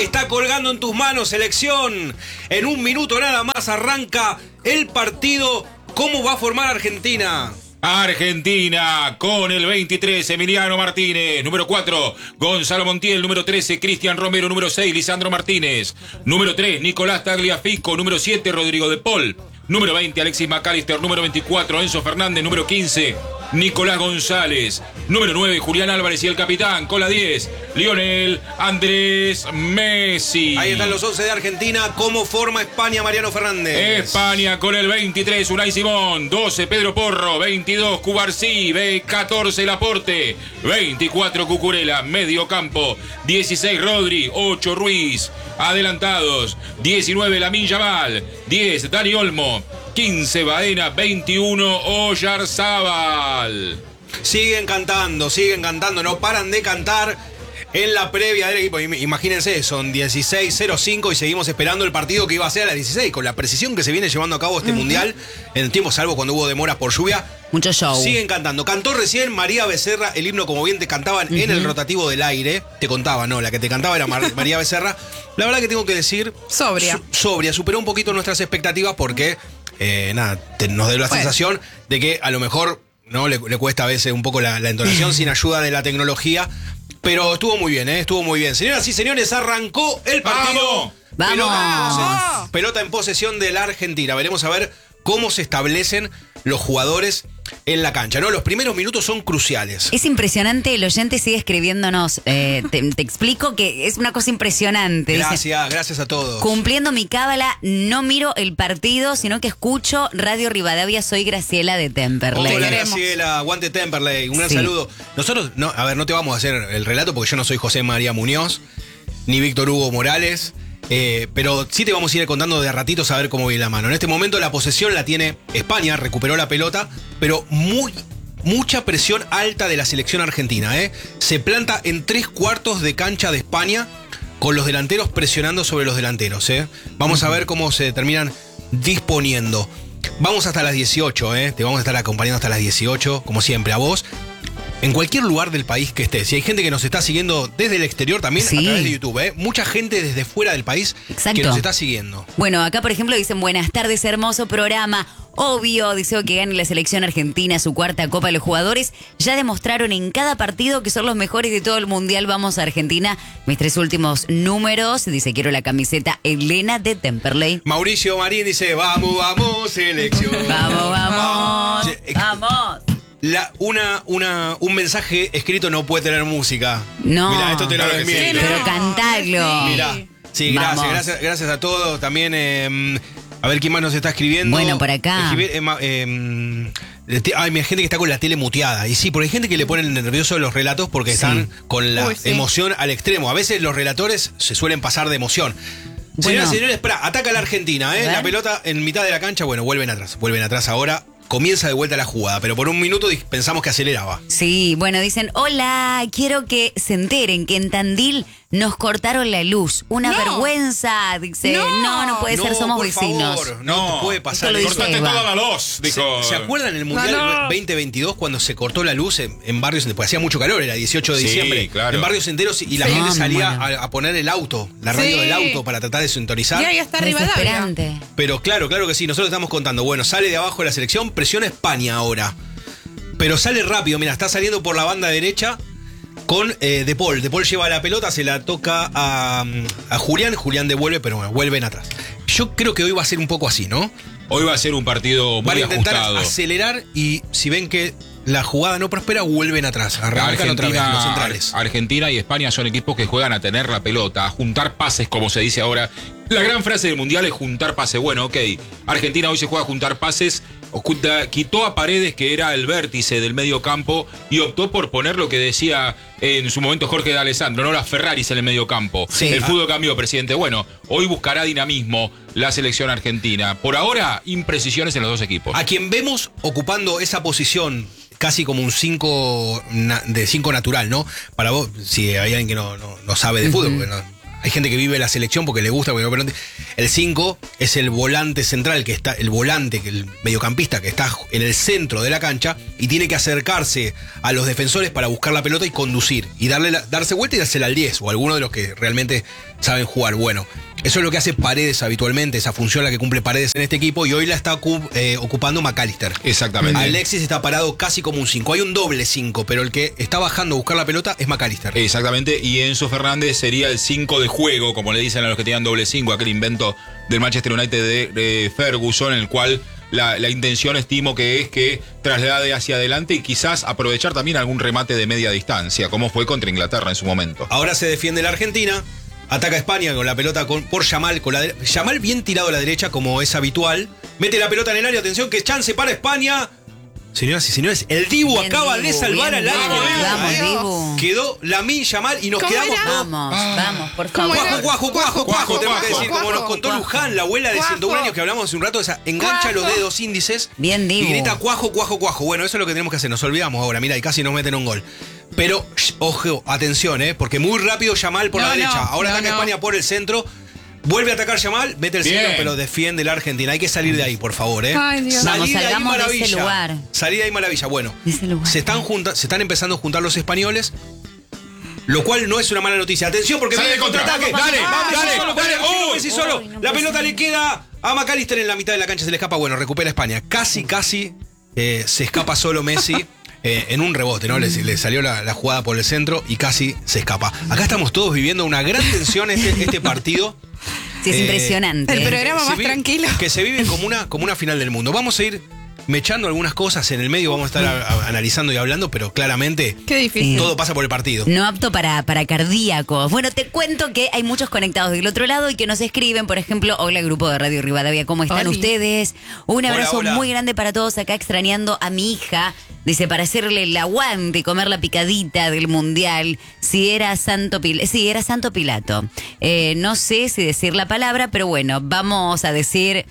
está colgando en tus manos, selección. En un minuto nada más arranca el partido. ¿Cómo va a formar Argentina? Argentina con el 23, Emiliano Martínez. Número 4, Gonzalo Montiel. Número 13, Cristian Romero. Número 6, Lisandro Martínez. Número 3, Nicolás Tagliafico. Número 7, Rodrigo de Paul. Número 20, Alexis McAllister. Número 24, Enzo Fernández. Número 15, Nicolás González. Número 9, Julián Álvarez y el capitán. Con la 10, Lionel Andrés Messi. Ahí están los 11 de Argentina. ¿Cómo forma España, Mariano Fernández? España con el 23, Unai Simón. 12, Pedro Porro. 22, Cubarsí. 14, Laporte. 24, Cucurella. Medio campo. 16, Rodri. 8, Ruiz. Adelantados. 19, Lamine Yamal. 10, Dani Olmo. 15, Baena. 21, Oyarzábal. Siguen cantando, no paran de cantar en la previa del equipo. Imagínense, son 16:05 y seguimos esperando el partido que iba a ser a las 16, con la precisión que se viene llevando a cabo este mundial, en el tiempo salvo cuando hubo demoras por lluvia. Mucho show. Siguen cantando. Cantó recién María Becerra el himno, como bien te cantaban en el rotativo del aire. Te contaba, no, la que te cantaba era María Becerra. La verdad que tengo que decir... Sobria, superó un poquito nuestras expectativas porque, nos dio la sensación de que a lo mejor... ¿no? Le cuesta a veces un poco la entonación sin ayuda de la tecnología. Pero estuvo muy bien, estuvo muy bien. Señoras y señores, arrancó el partido. ¡Vamos! Pelota en posesión de la Argentina. Veremos a ver cómo se establecen los jugadores en la cancha, ¿no? Los primeros minutos son cruciales. Es impresionante, el oyente sigue escribiéndonos. Te explico que es una cosa impresionante. Gracias a todos. Cumpliendo mi cábala, no miro el partido, sino que escucho Radio Rivadavia. Soy Graciela de Temperley. Hola Graciela, aguante Temperley, un gran saludo. Nosotros, no te vamos a hacer el relato porque yo no soy José María Muñoz, ni Víctor Hugo Morales. Pero sí te vamos a ir contando de a ratitos a ver cómo viene la mano. En este momento la posesión la tiene España, recuperó la pelota, pero mucha presión alta de la selección argentina. Se planta en 3/4 de cancha de España con los delanteros presionando sobre los delanteros. Vamos a ver cómo se terminan disponiendo. Vamos hasta las 18, te vamos a estar acompañando hasta las 18, como siempre, a vos. En cualquier lugar del país que estés. Si hay gente que nos está siguiendo desde el exterior también, a través de YouTube. Mucha gente desde fuera del país que nos está siguiendo. Bueno, acá por ejemplo dicen: buenas tardes, hermoso programa. Obvio, deseo que gane la selección argentina su cuarta Copa. Los jugadores ya demostraron en cada partido que son los mejores de todo el mundial. Vamos a Argentina. Mis 3 últimos números. Dice: quiero la camiseta Elena de Temperley. Mauricio Marín dice: vamos, selección. Vamos. Un mensaje escrito no puede tener música. No. Mirá, esto te lo desmiento. Pero cantalo. Mirá. Sí, gracias a todos. También, a ver quién más nos está escribiendo. Bueno, por acá. Hay gente que está con la tele muteada. Y sí, porque hay gente que le pone nervioso los relatos porque están con la emoción al extremo. A veces los relatores se suelen pasar de emoción. Señoras y señores, ataca a la Argentina, La pelota en mitad de la cancha, vuelven atrás ahora. Comienza de vuelta la jugada, pero por un minuto pensamos que aceleraba. Sí, bueno, dicen: hola, quiero que se enteren que en Tandil nos cortaron la luz. Una vergüenza, dice. No puede ser, somos por vecinos. Favor, no puede pasar. Cortaste toda la luz, dijo. ¿Se acuerdan el Mundial 2022 cuando se cortó la luz en barrios donde hacía mucho calor? Era 18 de diciembre. Claro. En barrios enteros y la gente salía a poner el auto, la radio del auto para tratar de sintonizar. Y ahí está Rivadavia. Pero claro que sí, nosotros estamos contando. Bueno, sale de abajo de la selección, presiona España ahora. Pero sale rápido, mira, está saliendo por la banda derecha con De Paul. De Paul lleva la pelota, se la toca a Julián. Julián devuelve, pero vuelven atrás. Yo creo que hoy va a ser un poco así, ¿no? Hoy va a ser un partido muy ajustado. Van a intentar acelerar y si ven que la jugada no prospera, vuelven atrás. Arrancan otra vez los centrales. Argentina y España son equipos que juegan a tener la pelota, a juntar pases, como se dice ahora. La gran frase del Mundial es juntar pases. Bueno, ok. Argentina hoy se juega a juntar pases. Quitó a Paredes, que era el vértice del medio campo, y optó por poner lo que decía en su momento Jorge de Alessandro, no las Ferraris en el medio campo. Sí, el fútbol cambió, presidente. Bueno, hoy buscará dinamismo la selección argentina. Por ahora, imprecisiones en los dos equipos. A quien vemos ocupando esa posición casi como un 5 de 5 natural, ¿no? Para vos, si hay alguien que no sabe de fútbol, porque hay gente que vive la selección porque le gusta. Pero el 5 es el volante central, que está, el mediocampista que está en el centro de la cancha y tiene que acercarse a los defensores para buscar la pelota y conducir. Y darse vuelta y dársela al 10 o a alguno de los que realmente saben jugar. Bueno, eso es lo que hace Paredes habitualmente, esa función la que cumple Paredes en este equipo, y hoy la está ocupando McAllister. Exactamente. Alexis está parado casi como un 5. Hay un doble 5, pero el que está bajando a buscar la pelota es McAllister. Exactamente, y Enzo Fernández sería el 5 de juego, como le dicen a los que tenían doble 5, aquel invento del Manchester United de Ferguson, en el cual la intención estimo que es que traslade hacia adelante y quizás aprovechar también algún remate de media distancia, como fue contra Inglaterra en su momento. Ahora se defiende la Argentina, ataca a España con la pelota por Yamal, Yamal bien tirado a la derecha como es habitual, mete la pelota en el área, atención que chance para España. Señoras y señores, el Dibu Bien, acaba Dibu, de salvar bien, al Dibu. área. Vamos, Dibu. Quedó Lamine Yamal y nos ¿Cómo quedamos. era? Vamos, por ¿Cómo favor. era? Cuajo, tenemos que decir, como nos contó Cuajo. Luján, la abuela de Cuajo. 101 años que hablamos hace un rato, esa engancha los dedos índices Bien, y Dibu. grita cuajo. Bueno, eso es lo que tenemos que hacer, nos olvidamos ahora, mira, y casi nos meten un gol. Pero, ojo, atención, porque muy rápido Yamal por la No, derecha, no, ahora no, ataca no. España por el centro. Vuelve a atacar Yamal, mete el Bien. centro, pero defiende la Argentina. Hay que salir de ahí, por favor, Ay, Dios. Vamos, Salir de ahí, salgamos de ese maravilla. lugar. Salir de ahí, maravilla. Bueno, De ese lugar. se están empezando a juntar los españoles, lo cual no es una mala noticia. Atención, porque Sale viene el de contra. contraataque. Dale, Messi solo, dale. Messi solo. Uy, no La puede pelota ser. le queda a McAllister en la mitad de la cancha, se le escapa. Bueno, recupera España. Casi se escapa solo Messi. En un rebote, ¿no? Le salió la jugada por el centro y casi se escapa. Acá estamos todos viviendo una gran tensión este partido. Sí, es impresionante. El programa Se más vive- tranquilo. Que se vive como una final del mundo. Vamos a ir mechando algunas cosas en el medio, vamos a estar analizando y hablando, pero claramente Qué difícil. todo pasa por el partido. No apto para cardíacos. Bueno, te cuento que hay muchos conectados del otro lado y que nos escriben, por ejemplo, hola grupo de Radio Rivadavia, ¿cómo están Oli. ustedes? Un Hola, abrazo hola. muy grande para todos acá extrañando a mi hija. Dice, para hacerle el aguante y comer la picadita del Mundial, si era Santo Pilato. No sé si decir la palabra, pero bueno, vamos a decir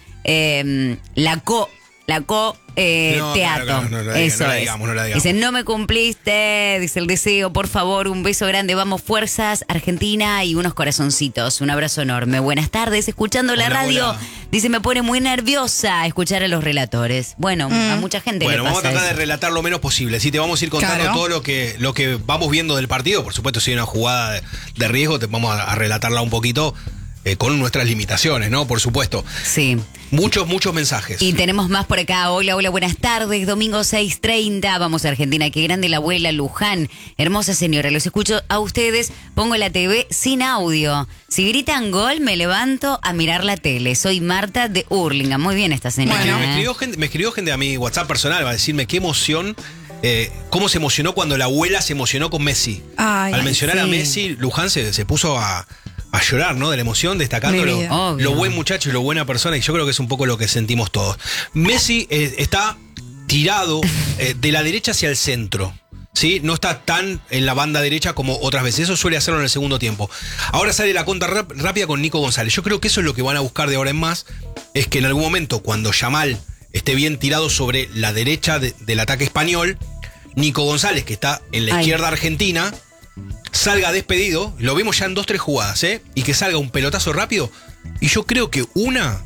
No, teatro. claro, no la Eso digamos, es. no la digamos. Dice, no me cumpliste, dice el deseo, por favor, un beso grande, vamos fuerzas, Argentina, y unos corazoncitos, un abrazo enorme. Buenas tardes, escuchando la Hola, radio, hola. dice, me pone muy nerviosa escuchar a los relatores. Bueno, a mucha gente Bueno, le vamos a pasa tratar de eso. relatar lo menos posible. Sí, te vamos a ir contando Claro. todo lo que vamos viendo del partido. Por supuesto, si hay una jugada de riesgo, te vamos a relatarla un poquito con nuestras limitaciones, ¿no? Por supuesto. Sí. Muchos mensajes. Y tenemos más por acá. Hola, buenas tardes. Domingo 6:30. Vamos a Argentina. Qué grande la abuela Luján. Hermosa señora. Los escucho a ustedes. Pongo la TV sin audio. Si gritan gol, me levanto a mirar la tele. Soy Marta de Hurlingham. Muy bien esta señora. Bueno. Me escribió gente a mi WhatsApp personal, va a decirme qué emoción, cómo se emocionó cuando la abuela se emocionó con Messi. Ay, Al mencionar a sí. Messi, Luján se puso a llorar, ¿no? De la emoción, destacando Mi vida. Obvio. lo buen muchacho y lo buena persona, y yo creo que es un poco lo que sentimos todos. Messi está tirado de la derecha hacia el centro. ¿Sí? No está tan en la banda derecha como otras veces. Eso suele hacerlo en el segundo tiempo. Ahora sale la contra rápida con Nico González. Yo creo que eso es lo que van a buscar de ahora en más. Es que en algún momento, cuando Yamal esté bien tirado sobre la derecha del ataque español, Nico González, que está en la Ay. izquierda argentina, salga despedido. Lo vimos ya en 2-3 jugadas, y que salga un pelotazo rápido. Y yo creo que una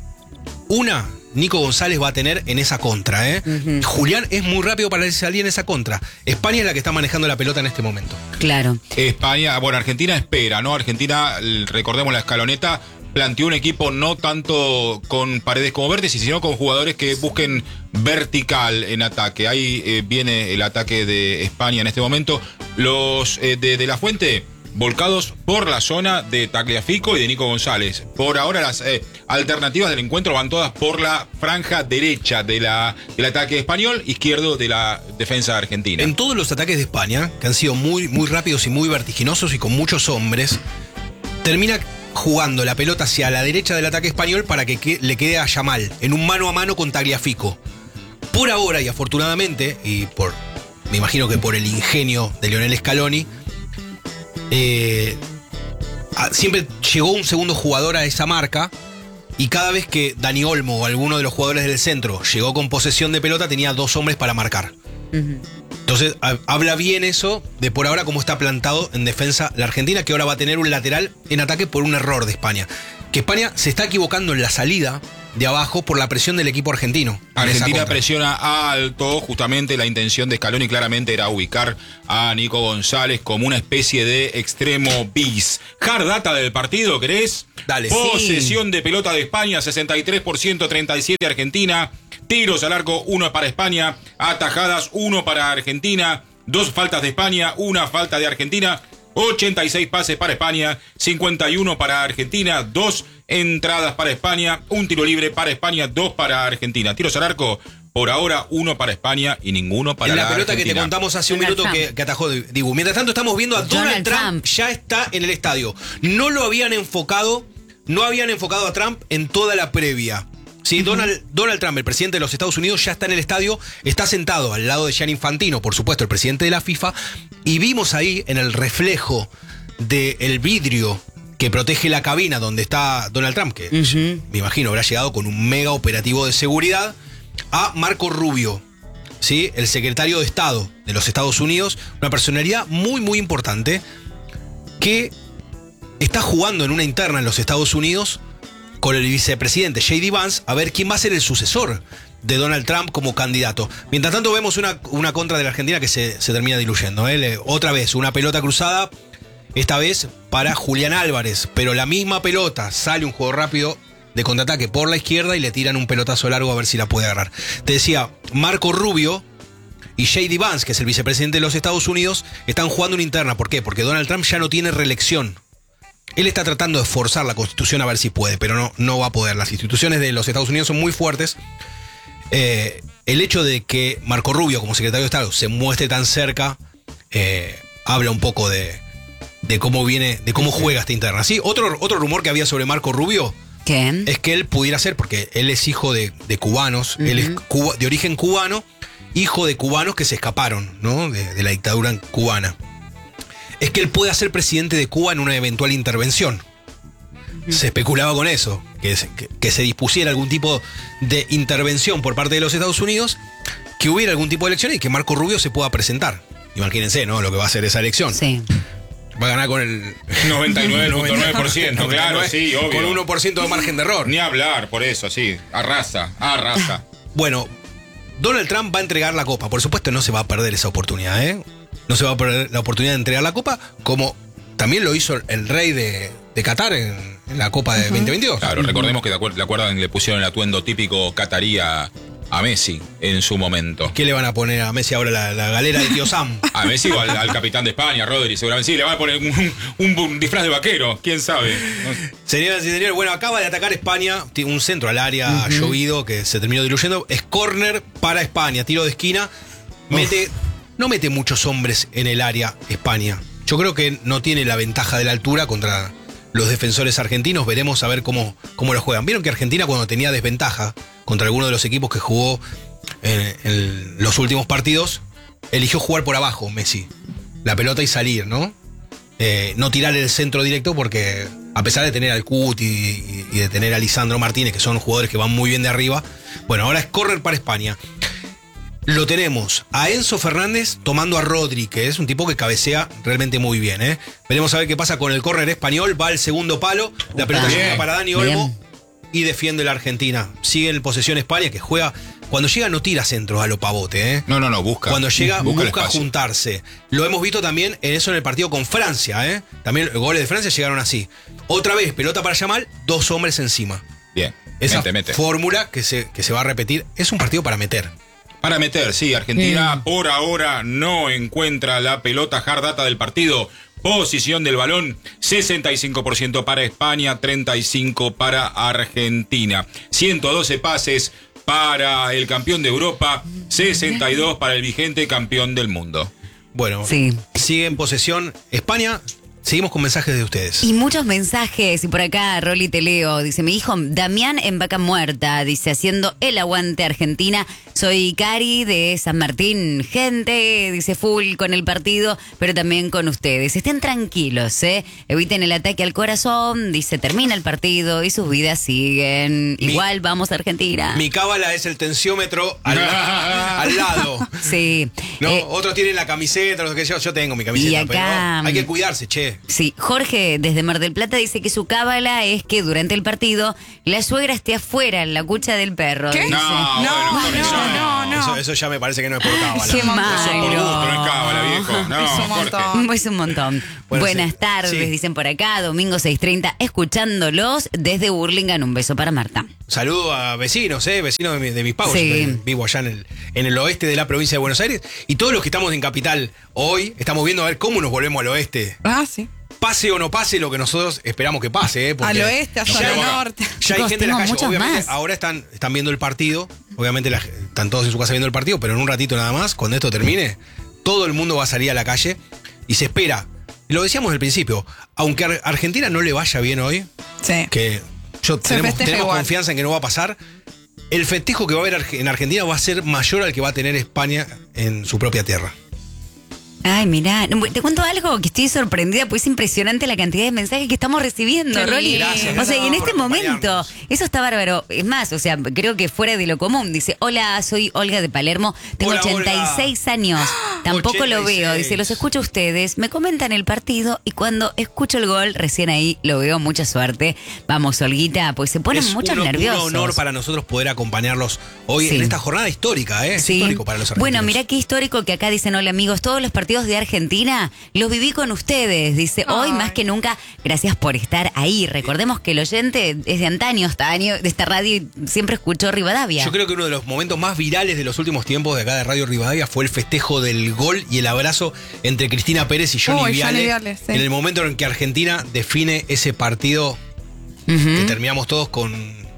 Nico González va a tener en esa contra, Julián es muy rápido para salir en esa contra. España es la que está manejando la pelota en este momento. Claro. España, bueno, Argentina espera, ¿no? Argentina, recordemos la escaloneta, planteó un equipo no tanto con Paredes como Vértiz, sino con jugadores que busquen vertical en ataque. Ahí viene el ataque de España en este momento. Los de la Fuente volcados por la zona de Tagliafico y de Nico González. Por ahora las alternativas del encuentro van todas por la franja derecha del ataque español, izquierdo de la defensa argentina. En todos los ataques de España, que han sido muy rápidos y muy vertiginosos y con muchos hombres, termina jugando la pelota hacia la derecha del ataque español para que le quede a Yamal en un mano a mano con Tagliafico. Por ahora y afortunadamente, y me imagino que por el ingenio de Lionel Scaloni, siempre llegó un segundo jugador a esa marca, y cada vez que Dani Olmo o alguno de los jugadores del centro llegó con posesión de pelota, tenía 2 hombres para marcar. Entonces, habla bien eso de por ahora cómo está plantado en defensa la Argentina, que ahora va a tener un lateral en ataque por un error de España. Que España se está equivocando en la salida de abajo por la presión del equipo argentino. en esa Argentina contra. presiona alto, justamente la intención de Scaloni claramente era ubicar a Nico González como una especie de extremo bis. Hard data del partido, ¿querés? Dale. Posesión de pelota de España, 63%, 37% Argentina. Tiros al arco, 1 para España. Atajadas, 1 para Argentina. 2 faltas de España, 1 falta de Argentina. 86 pases para España, 51 para Argentina, 2 entradas para España, 1 tiro libre para España, 2 para Argentina. Tiros al arco, por ahora 1 para España y ninguno para En la la pelota Argentina. que te contamos hace un Donald minuto Trump. que atajó Dibu. Mientras tanto estamos viendo a Donald Trump. Ya está en el estadio. No lo habían enfocado, no habían enfocado a Trump en toda la previa. Sí, Donald Trump, el presidente de los Estados Unidos, ya está en el estadio, está sentado al lado de Gianni Infantino, por supuesto, el presidente de la FIFA, y vimos ahí en el reflejo del vidrio que protege la cabina donde está Donald Trump, que me imagino habrá llegado con un mega operativo de seguridad, a Marco Rubio, ¿sí? El secretario de Estado de los Estados Unidos, una personalidad muy, muy importante, que está jugando en una interna en los Estados Unidos con el vicepresidente J.D. Vance a ver quién va a ser el sucesor de Donald Trump como candidato. Mientras tanto vemos una contra de la Argentina que se termina diluyendo. Otra vez, una pelota cruzada, esta vez para Julián Álvarez, pero la misma pelota, sale un juego rápido de contraataque por la izquierda y le tiran un pelotazo largo a ver si la puede agarrar. Te decía, Marco Rubio y J.D. Vance, que es el vicepresidente de los Estados Unidos, están jugando una interna. ¿Por qué? Porque Donald Trump ya no tiene reelección. Él está tratando de forzar la Constitución a ver si puede, pero no va a poder. Las instituciones de los Estados Unidos son muy fuertes. El hecho de que Marco Rubio, como secretario de Estado, se muestre tan cerca, habla un poco de cómo viene, de cómo juega esta interna. Sí, otro rumor que había sobre Marco Rubio ¿Qué? es que él pudiera ser, porque él es hijo de cubanos, él es de origen cubano, hijo de cubanos que se escaparon, ¿no? de la dictadura cubana. Es que él pueda ser presidente de Cuba en una eventual intervención. Se especulaba con eso, que se dispusiera algún tipo de intervención por parte de los Estados Unidos, que hubiera algún tipo de elección y que Marco Rubio se pueda presentar. Imagínense, ¿no? Lo que va a ser esa elección. Sí. Va a ganar con el 99.9%, claro, sí, obvio. Con 1% de margen de error. Ni hablar, por eso, sí. Arrasa. Bueno, Donald Trump va a entregar la copa. Por supuesto, no se va a perder esa oportunidad, ¿eh? No se va a perder la oportunidad de entregar la copa, como también lo hizo el rey de Qatar en la Copa de 2022. Claro, recordemos que ¿te acuerdan? Le pusieron el atuendo típico catarí a Messi en su momento. ¿Qué le van a poner a Messi ahora, la galera de tío Sam? A Messi o al capitán de España, Rodri, seguramente. Sí, le van a poner un disfraz de vaquero, quién sabe. Señoras y señores, bueno, acaba de atacar España, un centro al área llovido que se terminó diluyendo. Es córner para España, tiro de esquina. No mete muchos hombres en el área España. Yo creo que no tiene la ventaja de la altura contra los defensores argentinos. Veremos a ver cómo lo juegan. Vieron que Argentina, cuando tenía desventaja contra alguno de los equipos que jugó en los últimos partidos, eligió jugar por abajo Messi. La pelota y salir, ¿no? No tirar el centro directo, porque a pesar de tener al Cut y de tener a Lisandro Martínez, que son jugadores que van muy bien de arriba, bueno, ahora es córner para España. Lo tenemos a Enzo Fernández tomando a Rodri, que es un tipo que cabecea realmente muy bien, ¿eh? Veremos a ver qué pasa con el córner español. Va al segundo palo, la pelota llega para Dani Olmo y defiende la Argentina. Sigue en posesión España, que juega. Cuando llega no tira centros a lo pavote, ¿eh? No, busca. Cuando llega busca espacio. juntarse. Lo hemos visto también en eso en el partido con Francia, ¿eh? También los goles de Francia llegaron así. Otra vez, pelota para Yamal, 2 hombres encima. Bien, Esa mete. fórmula que se va a repetir. Es un partido para meter. Para meter, sí, Argentina por ahora no encuentra la pelota. Hard data del partido. Posición del balón, 65% para España, 35% para Argentina. 112 pases para el campeón de Europa, 62 para el vigente campeón del mundo. Bueno, Sí. sigue en posesión España. Seguimos con mensajes de ustedes. Y muchos mensajes, y por acá Rolly te leo, dice, mi hijo Damián en Vaca Muerta, dice, haciendo el aguante Argentina, soy Cari de San Martín, gente, dice, full con el partido, pero también con ustedes, estén tranquilos, eviten el ataque al corazón, dice, termina el partido y sus vidas siguen, igual vamos a Argentina. Mi cábala es el tensiómetro al lado. Sí. No, otros tienen la camiseta, los que yo tengo mi camiseta, Y acá, pero hay que cuidarse, che. Sí, Jorge desde Mar del Plata dice que su cábala es que durante el partido la suegra esté afuera en la cucha del perro. ¿Qué? Dice. No. Eso ya me parece que no es por cábala. Qué Eso por malo. gusto, no es cábala, viejo. No, Es un Jorge. montón. Es un montón. Bueno, Buenas sí. tardes, Sí. dicen por acá, domingo 6:30, escuchándolos desde Burlingame. Un beso para Marta. Saludo a vecinos, vecinos de mis pagos. Sí. Vivo allá en el oeste de la provincia de Buenos Aires. Y todos los que estamos en Capital hoy, estamos viendo a ver cómo nos volvemos al oeste. Sí. Pase o no pase lo que nosotros esperamos que pase. Porque Al oeste, allá ya al hay- norte. Ya hay Chicos, gente en la tengo calle. muchos Obviamente, más. ahora están viendo el partido. Obviamente están todos en su casa viendo el partido, pero en un ratito nada más, cuando esto termine, todo el mundo va a salir a la calle y se espera. Lo decíamos al principio, aunque a Argentina no le vaya bien hoy, Sí. que festeja tenemos igual. confianza en que no va a pasar, el festejo que va a haber en Argentina va a ser mayor al que va a tener España en su propia tierra. Ay, mirá, te cuento algo que estoy sorprendida, pues es impresionante la cantidad de mensajes que estamos recibiendo, Qué Rolly. lindo. O sea, y en Gracias este por momento, acompañarnos. eso está bárbaro. Es más, o sea, creo que fuera de lo común. Dice, hola, soy Olga de Palermo, tengo Hola, 86 años, tampoco lo 86. veo. Dice, los escucho a ustedes, me comentan el partido y cuando escucho el gol, recién ahí lo veo, mucha suerte. Vamos, Olguita, pues se ponen Es muchos un nerviosos. honor para nosotros poder acompañarlos hoy Sí. en esta jornada histórica, Es Sí. histórico para los argentinos. Bueno, mirá qué histórico que acá dicen, hola amigos, todos los partidos de Argentina los viví con ustedes. Dice, hoy Ay. más que nunca, gracias por estar ahí. Recordemos que el oyente es de antaño, de esta radio y siempre escuchó Rivadavia. Yo creo que uno de los momentos más virales de los últimos tiempos de acá de Radio Rivadavia fue el festejo del gol y el abrazo entre Cristina Pérez y Johnny Uy, Viale. Johnny Viale, sí. En el momento en que Argentina define ese partido que terminamos todos con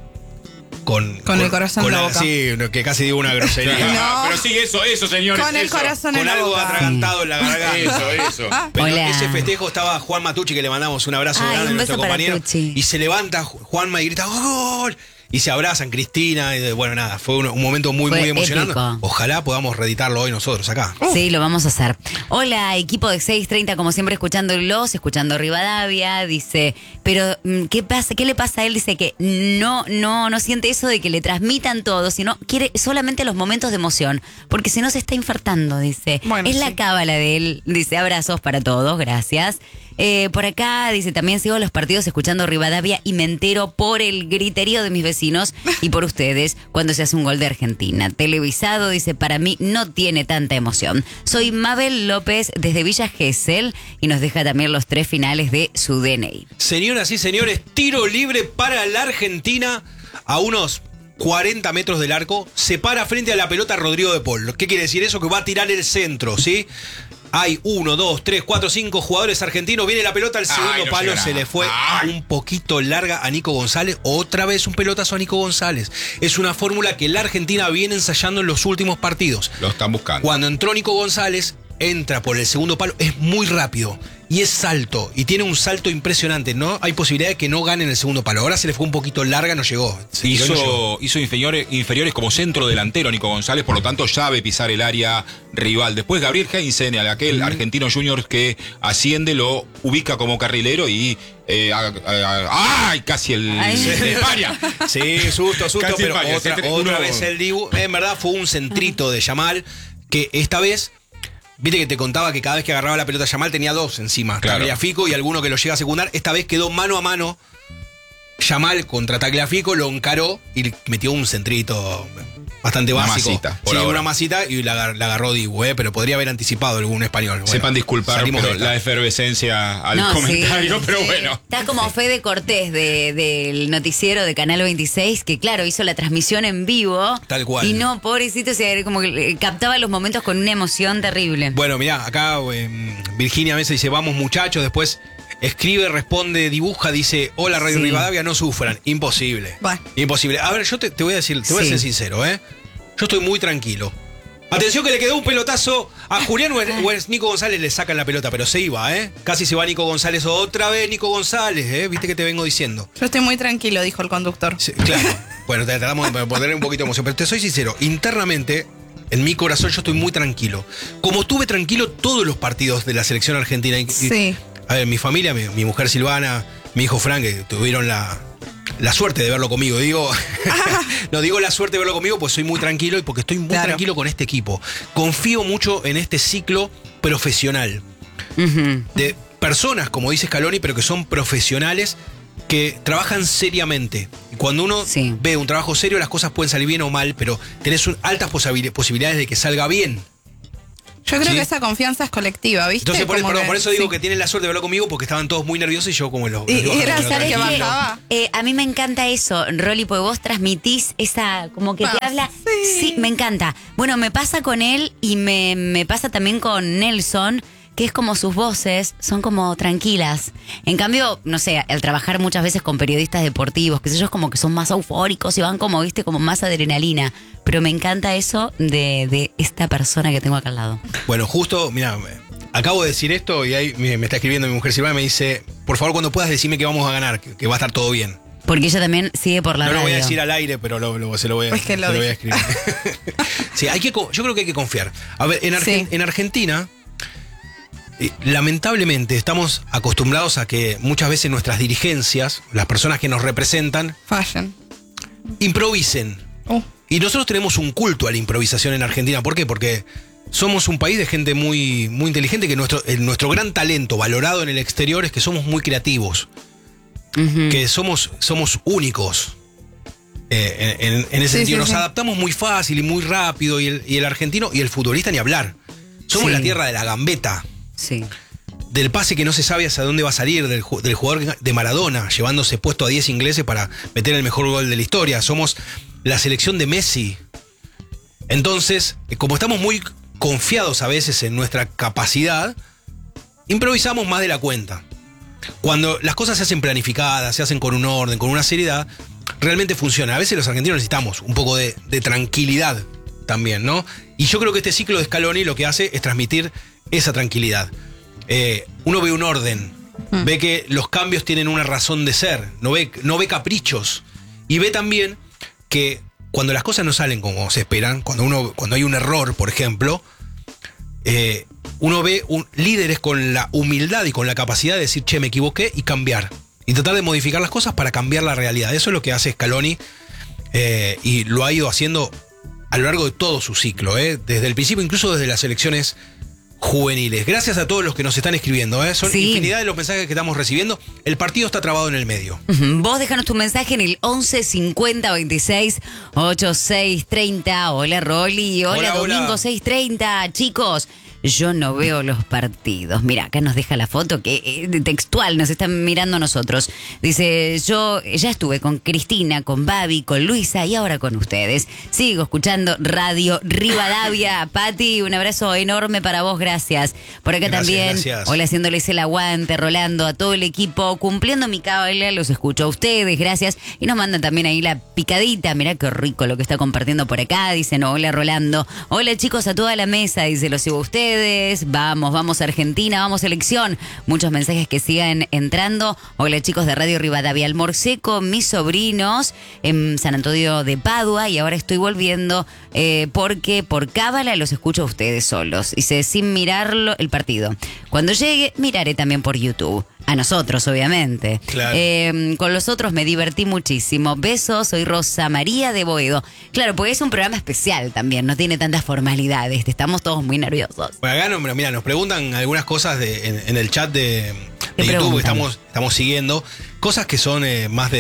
el corazón en la boca. Sí, que casi digo una grosería. No. Pero sí, eso, señores. Con el eso. corazón en Con la algo boca. atragantado en la garganta. Eso. Pero Hola. ese festejo estaba Juan Matucci, que le mandamos un abrazo Ay, grande un a nuestro beso para compañero. Tucci. Y se levanta Juanma y grita ¡Gol! Y se abrazan Cristina. Y bueno, nada, fue un momento muy, Fue muy emocionante. épico. Ojalá podamos reeditarlo hoy nosotros acá. Sí, lo vamos a hacer. Hola, equipo de 6:30, como siempre, escuchándolos, escuchando Rivadavia. Dice, pero ¿qué pasa? ¿Qué le pasa a él? Dice que no siente eso de que le transmitan todo, sino quiere solamente los momentos de emoción, porque si no se está infartando, dice. Bueno, es sí. la cábala de él. Dice, abrazos para todos, gracias. Por acá dice, también sigo los partidos escuchando Rivadavia y me entero por el griterío de mis vecinos y por ustedes cuando se hace un gol de Argentina. Televisado, dice, para mí no tiene tanta emoción. Soy Mabel López desde Villa Gesell y nos deja también los 3 finales de su DNI. Señoras y señores, tiro libre para la Argentina a unos 40 metros del arco. Se para frente a la pelota Rodrigo de Paul. ¿Qué quiere decir eso? Que va a tirar el centro, ¿sí? Hay 1, 2, 3, 4, 5 jugadores argentinos. Viene la pelota al segundo no palo. llega Se nada. le fue Ay. un poquito larga a Nico González. Otra vez un pelotazo a Nico González. Es una fórmula que la Argentina viene ensayando en los últimos partidos. Lo están buscando. Cuando entró Nico González, entra por el segundo palo, es muy rápido y es salto, y tiene un salto impresionante, ¿no? Hay posibilidad de que no gane en el segundo palo. Ahora se le fue un poquito larga, no llegó. Se tiró y no llegó. Hizo inferiores como centro delantero Nico González, por lo tanto sabe pisar el área rival. Después Gabriel Heinzen, aquel argentino junior que asciende, lo ubica como carrilero y ¡ay! Casi Ay. de España. Sí, susto, Casi pero falla, otra vez el Dibu. En verdad fue un centrito de Yamal, que esta vez, viste que te contaba que cada vez que agarraba la pelota Yamal tenía 2 encima, Claro. Tagliafico y alguno que lo llega a secundar. Esta vez quedó mano a mano Yamal contra Tagliafico, lo encaró y metió un centrito bastante Una básico. masita, por Sí, ahora. una masita y la agarró Dibu, pero podría haber anticipado algún español. Bueno, Sepan disculpar salimos pero de esta. la efervescencia al No, comentario, sí, pero sí. bueno. Estás como Fede Cortés del noticiero de Canal 26, que claro, hizo la transmisión en vivo. Tal cual. Y no, pobrecito, como que captaba los momentos con una emoción terrible. Bueno, mirá, acá Virginia a veces dice, vamos muchachos, después escribe, responde, dibuja, dice, hola Radio Sí. Rivadavia, no sufran. Imposible. Bueno. Imposible. A ver, yo te voy a decir, te voy a Sí. ser sincero, Yo estoy muy tranquilo. Atención que le quedó un pelotazo a Julián o es Nico González, le sacan la pelota, pero se iba, Casi se va Nico González otra vez, Nico González, Viste que te vengo diciendo. Yo estoy muy tranquilo, dijo el conductor. Sí, claro. Bueno, tratamos de poner un poquito de emoción, pero te soy sincero, internamente, en mi corazón yo estoy muy tranquilo. Como tuve tranquilo todos los partidos de la selección argentina. Sí. A ver, mi familia, mi mujer Silvana, mi hijo Frank, que tuvieron la suerte de verlo conmigo. Digo, no digo la suerte de verlo conmigo, pues soy muy tranquilo y porque estoy muy Claro. tranquilo con este equipo. Confío mucho en este ciclo profesional. Ujú. De personas, como dice Scaloni, pero que son profesionales que trabajan seriamente. Y cuando uno ve un trabajo serio, las cosas pueden salir bien o mal, pero tenés altas posibilidades de que salga bien. Yo creo que esa confianza es colectiva, ¿viste? Entonces, por eso digo que tienen la suerte de hablar conmigo, porque estaban todos muy nerviosos y yo como los... Y era que bajaba. A mí me encanta eso, Rolly, porque vos transmitís esa, como que te habla... Sí, me encanta. Bueno, me pasa con él y me pasa también con Nelson, que es como sus voces son como tranquilas. En cambio, no sé, al trabajar muchas veces con periodistas deportivos, que sé yo, es como que son más eufóricos y van como, viste, como más adrenalina. Pero me encanta eso de esta persona que tengo acá al lado. Bueno, justo, mira, acabo de decir esto y ahí me está escribiendo mi mujer Silvana, me dice, por favor, cuando puedas decime que vamos a ganar, que va a estar todo bien. Porque ella también sigue por la radio. No lo voy a decir al aire, pero se lo voy a escribir. Sí, yo creo que hay que confiar. A ver, en Argentina... lamentablemente estamos acostumbrados a que muchas veces nuestras dirigencias, las personas que nos representan, fallan, improvisen. Y nosotros tenemos un culto a la improvisación en Argentina. ¿Por qué? Porque somos un país de gente muy, muy inteligente, que nuestro gran talento valorado en el exterior es que somos muy creativos, que somos únicos. En ese sentido, nos adaptamos muy fácil y muy rápido, y el argentino y el futbolista ni hablar. Somos la tierra de la gambeta. Sí. Del pase que no se sabe hacia dónde va a salir, del jugador de Maradona, llevándose puesto a 10 ingleses para meter el mejor gol de la historia. Somos la selección de Messi. Entonces, como estamos muy confiados a veces en nuestra capacidad, improvisamos más de la cuenta. Cuando las cosas se hacen planificadas, se hacen con un orden, con una seriedad, realmente funciona. A veces los argentinos necesitamos un poco de tranquilidad también, ¿no? Y yo creo que este ciclo de Scaloni lo que hace es transmitir esa tranquilidad. Uno ve un orden, ve que los cambios tienen una razón de ser, no ve caprichos, y ve también que cuando las cosas no salen como se esperan, cuando hay un error, por ejemplo, uno ve líderes con la humildad y con la capacidad de decir, che, me equivoqué, y cambiar, y tratar de modificar las cosas para cambiar la realidad. Eso es lo que hace Scaloni, y lo ha ido haciendo a lo largo de todo su ciclo, desde el principio, incluso desde las elecciones juveniles. Gracias a todos los que nos están escribiendo, son infinidad de los mensajes que estamos recibiendo. El partido está trabado en el medio. Vos déjanos tu mensaje en el 11 50 26 86 30. Hola Rolly, hola Domingo 6:30. Chicos, yo no veo los partidos. Mira, acá nos deja la foto que textual nos están mirando a nosotros. Dice, yo ya estuve con Cristina, con Babi, con Luisa y ahora con ustedes. Sigo escuchando Radio Rivadavia. Pati, un abrazo enorme para vos, gracias. Por acá también, gracias. Hola, haciéndoles el aguante, Rolando, a todo el equipo, cumpliendo mi cable, los escucho a ustedes, gracias. Y nos mandan también ahí la picadita. Mirá qué rico lo que está compartiendo por acá. Dicen, hola Rolando. Hola chicos, a toda la mesa. Dice, los sigo a ustedes. Vamos Argentina, vamos selección. Muchos mensajes que sigan entrando. Hola chicos de Radio Rivadavia, almorcé con mis sobrinos en San Antonio de Padua y ahora estoy volviendo porque por cábala los escucho a ustedes solos. Dice, sin mirarlo el partido. Cuando llegue, miraré también por YouTube. A nosotros, obviamente. Claro. Con los otros me divertí muchísimo. Besos, soy Rosa María de Boedo. Claro, porque es un programa especial también, no tiene tantas formalidades. Estamos todos muy nerviosos. Bueno, acá mira, nos preguntan algunas cosas en el chat de YouTube que estamos siguiendo. Cosas que son más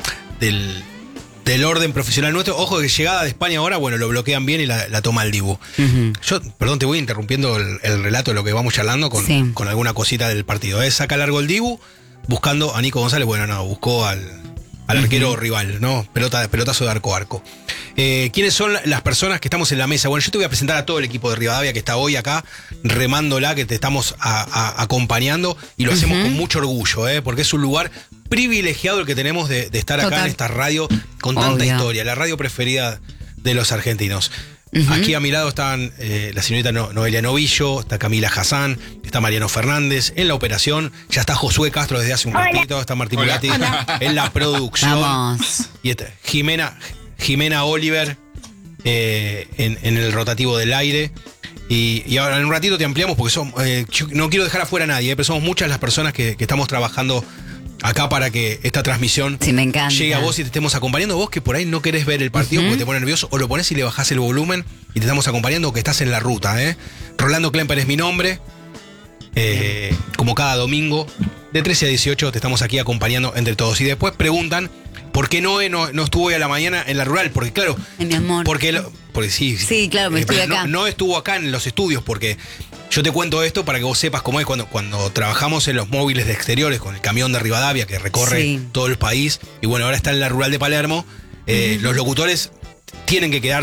del orden profesional nuestro. Ojo, que llegada de España ahora, bueno, lo bloquean bien y la toma el Dibu. Yo, perdón, te voy interrumpiendo el relato de lo que vamos charlando con alguna cosita del partido. Saca largo el Dibu, buscando a Nico González. Bueno, no, buscó al arquero rival, ¿no? Pelotazo de arco a arco. ¿Quiénes son las personas que estamos en la mesa? Bueno, yo te voy a presentar a todo el equipo de Rivadavia que está hoy acá, remándola, que te estamos acompañando, y lo hacemos con mucho orgullo, porque es un lugar privilegiado el que tenemos de estar acá en esta radio con tanta historia, la radio preferida de los argentinos. Aquí a mi lado están la señorita Noelia Novillo, está Camila Hassan, está Mariano Fernández en la operación, ya está Josué Castro desde hace un ratito, está Martín Mulati en la producción. Vamos. Y está Jimena Oliver en el rotativo del aire. Y ahora en un ratito te ampliamos porque yo no quiero dejar afuera a nadie, pero somos muchas las personas que estamos trabajando acá para que esta transmisión llegue a vos y te estemos acompañando. Vos que por ahí no querés ver el partido porque te pone nervioso, o lo ponés y le bajás el volumen y te estamos acompañando, o que estás en la ruta. Rolando Klemper es mi nombre. como cada domingo, de 13 a 18 te estamos aquí acompañando entre todos. Y después preguntan por qué Noé no estuvo hoy a la mañana en la rural, porque claro, Mi amor. porque sí. Sí, claro, me estoy acá. No estuvo acá en los estudios, porque yo te cuento esto para que vos sepas cómo es cuando trabajamos en los móviles de exteriores con el camión de Rivadavia que recorre todo el país, y bueno, ahora está en la rural de Palermo, los locutores tienen que quedar